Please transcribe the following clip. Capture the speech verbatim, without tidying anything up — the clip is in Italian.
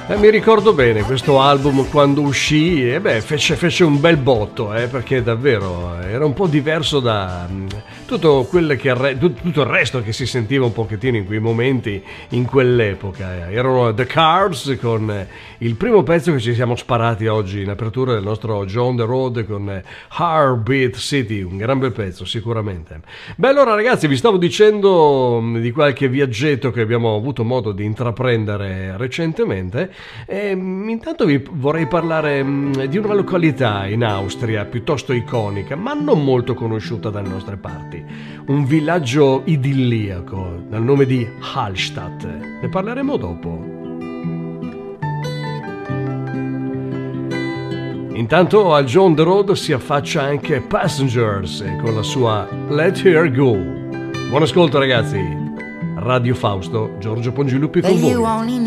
Eh, mi ricordo bene questo album quando uscì e beh, fece, fece un bel botto, eh, perché davvero era un po' diverso da mh, tutto, quelle che, re, tutto, tutto il resto che si sentiva un pochettino in quei momenti, in quell'epoca. Eh. Erano The Cars con eh, il primo pezzo che ci siamo sparati oggi in apertura del nostro John the Road con eh, Heartbeat City, un gran bel pezzo sicuramente. Beh, allora ragazzi, vi stavo dicendo mh, di qualche viaggetto che abbiamo avuto modo di intraprendere recentemente. E, intanto vi vorrei parlare mh, di una località in Austria piuttosto iconica, ma non molto conosciuta dalle nostre parti. Un villaggio idilliaco dal nome di Hallstatt. Ne parleremo dopo. Intanto al John the Road si affaccia anche Passengers con la sua Let Her Go. Buon ascolto ragazzi. Radio Fausto, Giorgio Pongiluppi con voi.